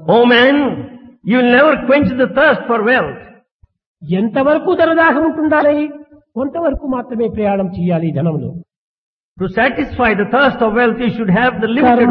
Oh man, you will never quench the thirst for wealth. ఎంతవరకు ధనదాహం ఉంటుండాలి, కొంతవరకు మాత్రమే ప్రయాణం చేయాలి ధనంలో. To satisfy the thirst of wealth, you should have the limited